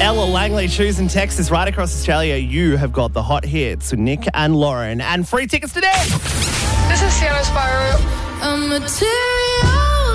Ella Langley, choosing Texas right across Australia. You have got the hot hits with Nick and Lauren and free tickets today. This is Sienna Spyro. A material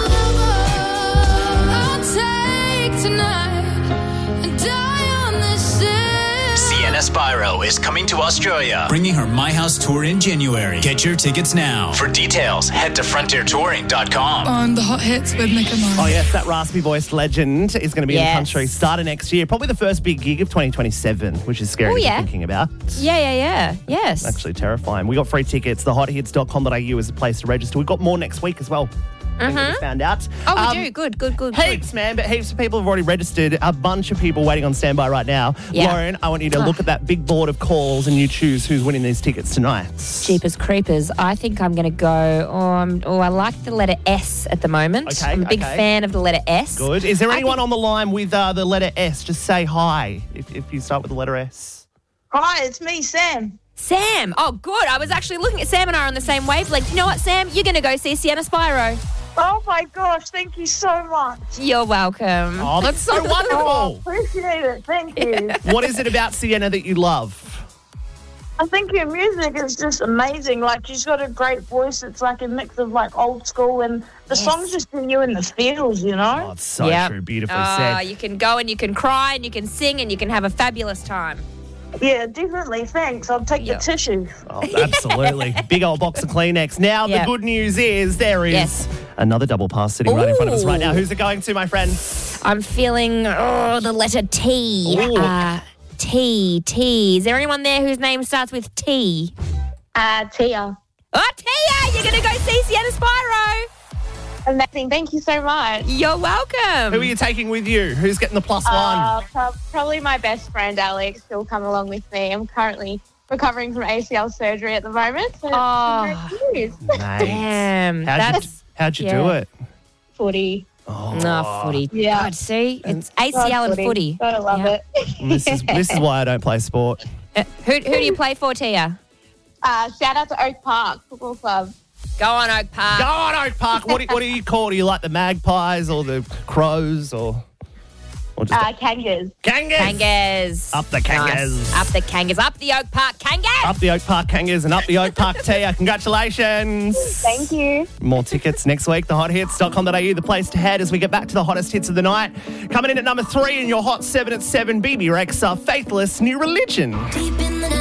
lover I'll take tonight and die on this ship. Sienna Spyro is coming to Australia, bringing her My House tour in January. Get your tickets now. For details, head to frontiertouring.com. On the hot hits with Nick and Lauren. Oh, yes, that raspy-voiced legend is going to be in the Yes. country starting next year. Probably the first big gig of 2027, which is scary to be thinking about. Yeah. Yes. Actually terrifying. We got free tickets. Thehothits.com.au is the place to register. We've got more next week as well. I think we just found out. Oh, we do. Good. Heaps, man, but heaps of people have already registered. A bunch of people waiting on standby right now. Yeah. Lauren, I want you to look at that big board of calls and you choose who's winning these tickets tonight. Jeepers creepers. I think I'm going to go, I like the letter S at the moment. Okay, I'm a big fan of the letter S. Good. Is there anyone on the line with the letter S? Just say hi if you start with the letter S. Hi, it's me, Sam. Sam. Oh, good. I was actually looking at Sam and I are on the same wavelength. You know what, Sam? You're going to go see Sienna Spyro. Oh, my gosh, thank you so much. You're welcome. Oh, that's so Oh, wonderful. appreciate it. Thank you. What is it about Sienna that you love? I think your music is just amazing. Like, she's got a great voice. It's like a mix of, like, old school, and the songs just do you in the feels, you know? Oh, it's so true. Beautifully said. You can go and you can cry and you can sing and you can have a fabulous time. Yeah, definitely. Thanks. I'll take the tissue. Oh, absolutely. Big old box of Kleenex. Now, the good news is there is another double pass sitting right in front of us right now. Who's it going to, my friend? I'm feeling the letter T. Ooh. T. Is there anyone there whose name starts with T? Tia. Oh, Tia! You're going to go see Sienna Spyro. Amazing. Thank you so much. You're welcome. Who are you taking with you? Who's getting the plus one? Probably my best friend, Alex, who'll come along with me. I'm currently recovering from ACL surgery at the moment. So it's great news. Damn. How'd you do it? Footy. Oh, footy. Yeah. God, see? It's ACL and footy. Gotta love it. This is why I don't play sport. Who do you play for, Tia? Shout out to Oak Park Football Club. Go on, Oak Park. Go on, Oak Park. What do you call? Do you like the Magpies or the Crows or just Kangas. Kangas. Up the Kangas. Nice. Up the Kangas. Up the Oak Park Kangas. Up the Oak Park Kangas and up the Oak Park Tia. Congratulations. Thank you. More tickets next week. Thehothits.com.au, the place to head as we get back to the hottest hits of the night. Coming in at number 3 in your Hot 7 at 7, BB Rexa, Faithless New Religion. Deep in the